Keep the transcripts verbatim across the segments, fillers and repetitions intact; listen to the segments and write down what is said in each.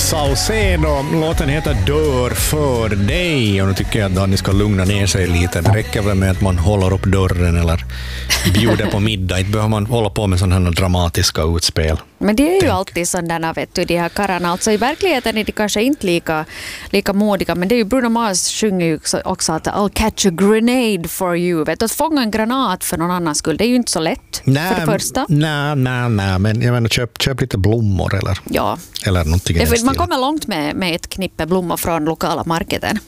Saucedo, låten heter Dör för dig, och nu tycker jag att Danny ska lugna ner sig lite. Det räcker väl med att man håller upp dörren eller bjuder på middag. Inte behöver man hålla på med sådana här dramatiska utspel. Men det är ju Tänk. alltid sådana, vet du, de här kararna. Alltså i verkligheten är de kanske inte lika, lika modiga, men det är ju Bruno Mars sjunger ju också att I'll catch a grenade for you. Vet du, att fånga en granat för någon annan skull, det är ju inte så lätt Nej, för det första. Nej, nej, nej, men jag menar, köp, köp lite blommor eller, Ja. eller någonting. Det, man kommer långt med, med ett knippe blommor från lokala marketen.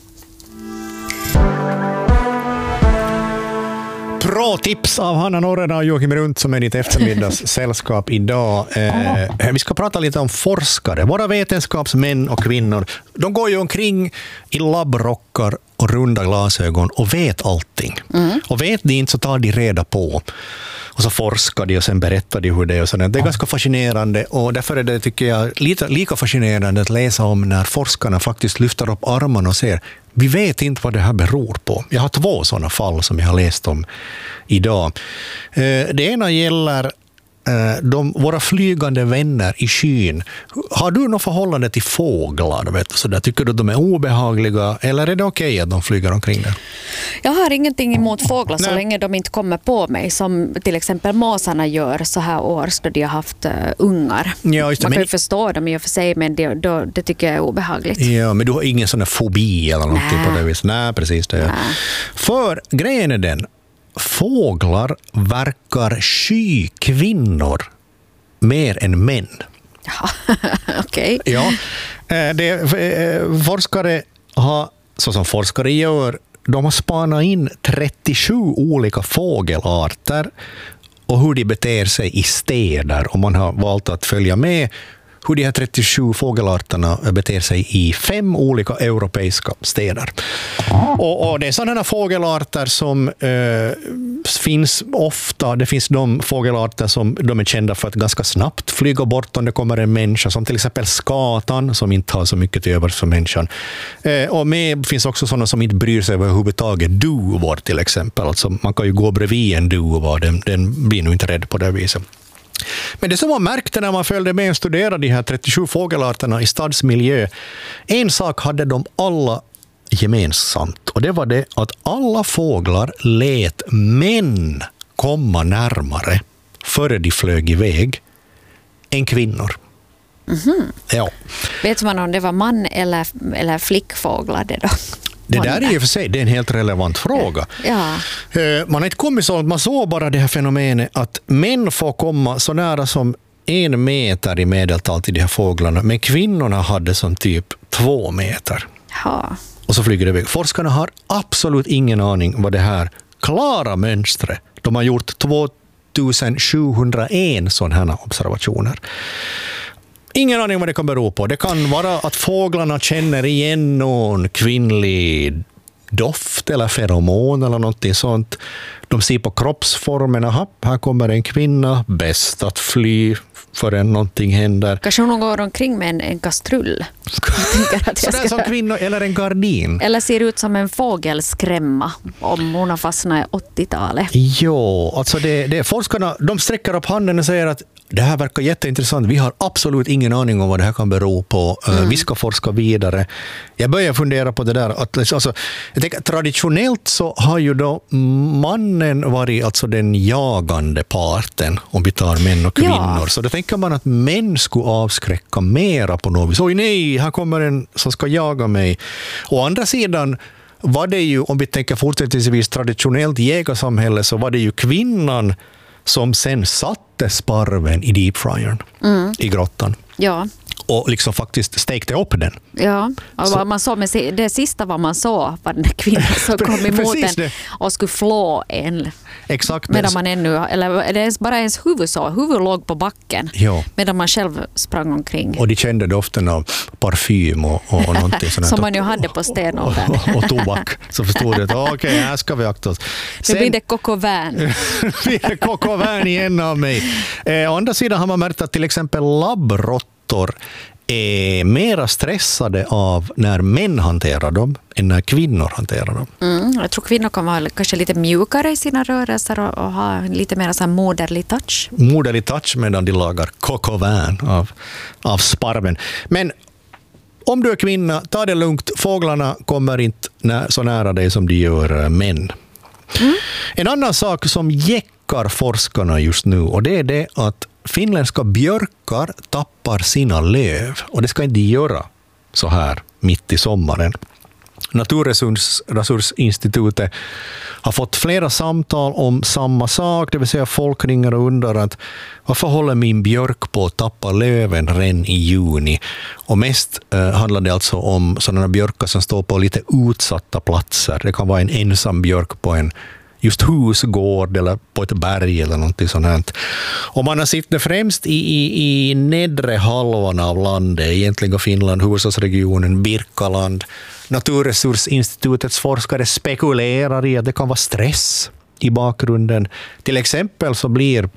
Bra tips av Hanna Norrena och Joakim Runt som är ditt eftermiddagssällskap idag. Eh, vi ska prata lite om forskare. Våra vetenskapsmän och kvinnor, de går ju omkring i labbrockar och runda glasögon och vet allting. Mm. Och vet de inte så tar de reda på. Och så forskar de och sen berättar de hur det är. Och sådär. Det är ganska fascinerande, och därför är det, tycker jag, lite, lika fascinerande att läsa om när forskarna faktiskt lyfter upp armarna och ser vi vet inte vad det här beror på. Jag har två sådana fall som jag har läst om idag. Det ena gäller de, våra flygande vänner i skyn. Har du något förhållande till fåglar? Vet du, så där? Tycker du att de är obehagliga, eller är det okej okay att de flyger omkring där? Jag har ingenting emot fåglar så Nej. länge de inte kommer på mig, som till exempel måsarna gör så här års då de har haft uh, ungar. Ja, just det, Man kan men... ju förstå dem i och för sig, men det, då, det tycker jag är obehagligt. Ja, men du har ingen sån här fobi eller någonting Nej. på det viset? Nej, precis det. Nej. För grejen är den, fåglar verkar sky kvinnor mer än män. Ja, okej. Okay. Ja, det, forskare har, så som forskare gör, de har spanat in trettiosju olika fågelarter och hur de beter sig i städer, och man har valt att följa med hur de här trettiosju fågelarterna beter sig i fem olika europeiska städer. Och, och det är sådana fågelarter som eh, finns ofta. Det finns de fågelarter som de är kända för att ganska snabbt flyga bort om det kommer en människa, som till exempel skatan som inte har så mycket till övers för människan. Eh, och med finns också sådana som inte bryr sig överhuvudtaget. Duvor till exempel. Alltså man kan ju gå bredvid en duva, den, den blir nog inte rädd på det viset. Men det som man märkte när man följde med och studerade de här trettiosju fågelarterna i stadsmiljö, en sak hade de alla gemensamt, och det var det att alla fåglar lät män komma närmare före de flög iväg än kvinnor. Mm-hmm. Ja. Vet man om det var man eller, eller flickfåglar det då? Det där är ju för sig det är en helt relevant fråga. Ja. Man har inte kommit så långt, man såg bara det här fenomenet att män får komma så nära som en meter i medeltal till de här fåglarna, men kvinnorna hade som typ två meter. Ja. Och så flyger det iväg. Forskarna har absolut ingen aning vad det här klara mönstret. De har gjort tvåtusensjuhundraen sådana här observationer. Ingen aning vad det kan bero på. Det kan vara att fåglarna känner igen någon kvinnlig doft eller feromon eller någonting sånt. De ser på kroppsformerna. Här kommer en kvinna, bäst att fly förrän någonting händer. Kanske hon går omkring med en, en kastrull. Sådär ska... som kvinnor, eller en gardin. Eller ser ut som en fågelskrämma om hon har fastnat i åttiotalet. Jo, alltså det, det, forskarna de sträcker upp handen och säger att det här verkar jätteintressant. Vi har absolut ingen aning om vad det här kan bero på. Mm. Vi ska forska vidare. Jag börjar fundera på det där. Att, alltså, jag tänker, traditionellt så har ju då mannen varit alltså den jagande parten, om vi tar män och kvinnor. Ja. Så då tänker man att män skulle avskräcka mera på något vis. Oj nej, här kommer en som ska jaga mig. Å andra sidan var det ju, om vi tänker fortsättningsvis traditionellt jägarsamhälle, så var det ju kvinnan som sen satte sparven i deepfryern mm. i grottan. Ja. Och liksom faktiskt stekte upp den. Ja, och vad man såg med, det sista vad man såg var den kvinnan som kom emot en och skulle flå en. Exakt. Medan man ännu, eller det är bara ens huvud så, huvud låg på backen. Ja. Medan man själv sprang omkring. Och de kände doften av parfym och, och någonting sånt. Som man ju hade på stenåldern. Och, och, och tobak. Så förstod det att okej, okay, här ska vi akta oss. Sen blir det kokovän. blir det kokovän igen av mig. Eh, å andra sidan har man märkt att till exempel labbrottor är mera stressade av när män hanterar dem än när kvinnor hanterar dem. Mm, jag tror kvinnor kan vara kanske lite mjukare i sina rörelser och, och ha lite mer så här moderlig touch. Moderlig touch medan de lagar coq au vin av, av sparven. Men om du är kvinna, ta det lugnt. Fåglarna kommer inte så nära dig som de gör män. Mm. En annan sak som jäckar forskarna just nu, och det är det att finländska björkar tappar sina löv. Och det ska inte göra så här mitt i sommaren. Naturresursinstitutet har fått flera samtal om samma sak, det vill säga folk ringer och undrar att varför håller min björk på att tappa löven redan i juni? Och mest eh, handlar det alltså om sådana björkar som står på lite utsatta platser. Det kan vara en ensam björk på en just husgård eller på ett berg eller någonting sånt här. Och man har sett det främst i, i, i nedre halvan av landet, egentligen Finland, huvudstadsregionen, Birkaland. Naturresursinstitutets forskare spekulerar i att det kan vara stress i bakgrunden. Till exempel så blir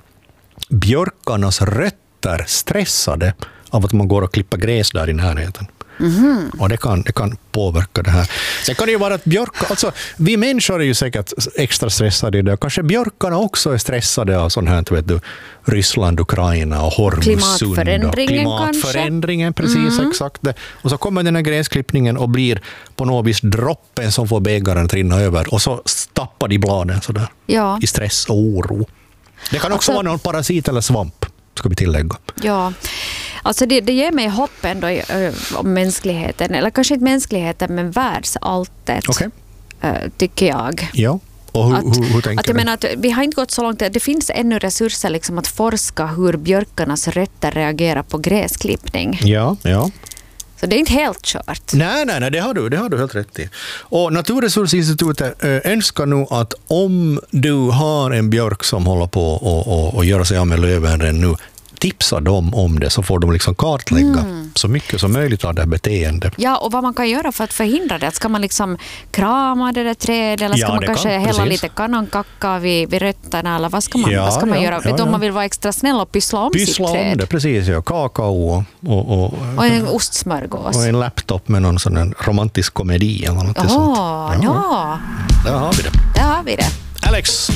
björkarnas rötter stressade av att man går och klipper gräs där i närheten. Mm-hmm. Och det kan, det kan påverka det här. Sen kan det ju vara att björk, alltså vi människor är ju säkert extra stressade i det. Kanske björkarna också är stressade av sånt här, vet du, Ryssland, Ukraina och Hormuzsund. Klimatförändringen, Klimatförändringen precis, mm-hmm. exakt det. Och så kommer den här gräsklippningen och blir på något vis droppen som får bägaren att rinna över. Och så stappar de bladen sådär, ja. i stress och oro. Det kan också alltså vara någon parasit eller svamp, ska vi tillägga. Ja, alltså det, det ger mig hopp ändå äh, om mänskligheten, eller kanske inte mänskligheten, men världsalltet, okay. äh, tycker jag. Ja, och hur, att, hur, hur tänker att jag menar att vi har inte gått så långt, det finns ännu resurser liksom att forska hur björkarnas rötter reagerar på gräsklippning. Ja, ja. Så det är inte helt kört. Nej, nej, nej, det har du, det har du helt rätt i. Och Naturresursinstitutet önskar nu att om du har en björk som håller på och, och, och göra sig av med löven nu, tipsa dem om det, så får de liksom kartlägga mm. så mycket som möjligt av det här beteendet. Ja, och vad man kan göra för att förhindra det. Ska man liksom krama det där trädet, eller ska ja, man kanske kan, hälla precis. lite kanonkacka vid, vid rötterna, eller vad ska man, ja, vad ska man ja, göra? Ja, Vet du, ja. om man vill vara extra snäll och pyssla om pyssla sitt träd. om det, precis. Ja. Kakao och, och, och, och en ostsmörgås. Och en laptop med någon sån en romantisk komedi eller något oh, sånt. Ja, ja. Där har vi det. Där har vi det. Alex!